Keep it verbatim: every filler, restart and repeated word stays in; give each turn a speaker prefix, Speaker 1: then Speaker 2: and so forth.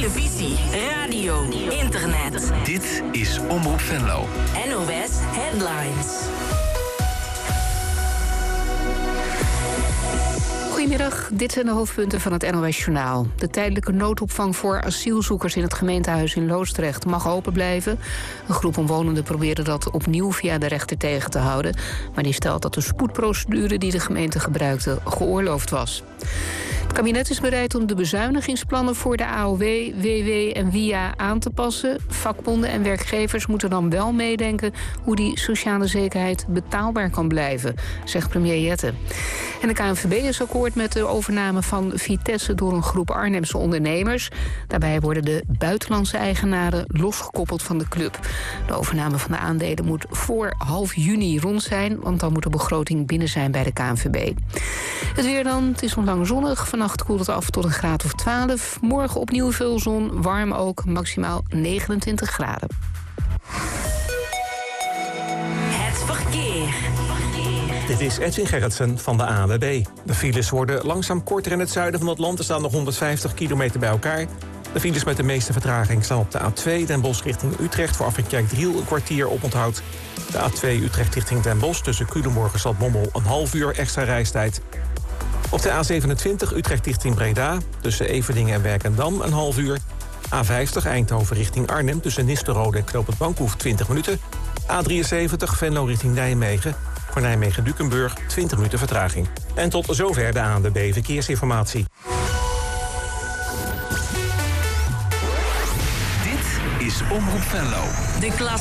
Speaker 1: televisie, radio, internet.
Speaker 2: Dit is Omroep Venlo.
Speaker 1: N O S Headlines.
Speaker 3: Goedemiddag, dit zijn de hoofdpunten van het N O S-journaal. De tijdelijke noodopvang voor asielzoekers in het gemeentehuis in Loosdrecht mag open blijven. Een groep omwonenden probeerde dat opnieuw via de rechter tegen te houden. Maar die stelt dat de spoedprocedure die de gemeente gebruikte geoorloofd was. Het kabinet is bereid om de bezuinigingsplannen voor de A O W, W W en W I A aan te passen. Vakbonden en werkgevers moeten dan wel meedenken hoe die sociale zekerheid betaalbaar kan blijven, zegt premier Jette. En de K N V B is akkoord met de overname van Vitesse door een groep Arnhemse ondernemers. Daarbij worden de buitenlandse eigenaren losgekoppeld van de club. De overname van de aandelen moet voor half juni rond zijn, want dan moet de begroting binnen zijn bij de K N V B. Het weer dan, het is nog lang zonnig. Vannacht koelt het af tot een graad of twaalf. Morgen opnieuw veel zon, warm ook, maximaal negenentwintig graden.
Speaker 1: Het verkeer.
Speaker 4: Dit is Edwin Gerritsen van de A N W B. De files worden langzaam korter in het zuiden van het land. Er staan nog honderdvijftig kilometer bij elkaar. De files met de meeste vertraging staan op de A twee Den Bosch richting Utrecht... voor afrit Kerkdriel een kwartier oponthoud. De A twee Utrecht richting Den Bosch tussen Culemborg en Zaltbommel een half uur extra reistijd. Op de A zevenentwintig Utrecht richting Breda tussen Everdingen en Werkendam een half uur. A vijftig Eindhoven richting Arnhem tussen Nisterode en Knoop het Bankhoef twintig minuten. A drieënzeventig Venlo richting Nijmegen voor Nijmegen-Dukenburg twintig minuten vertraging. En tot zover de A N W B Verkeersinformatie.
Speaker 2: Dit is Omroep Venlo.
Speaker 1: De klas